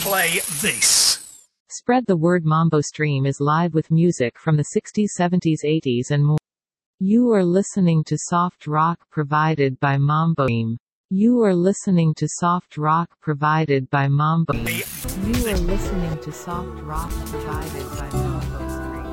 play this. Spread the word. Mambo Stream is live with music from the 60s, 70s, 80s and more. You are listening to soft rock provided by Mambo Stream. You are listening to soft rock provided by Mambo Stream. You are listening to soft rock provided by Mambo Stream.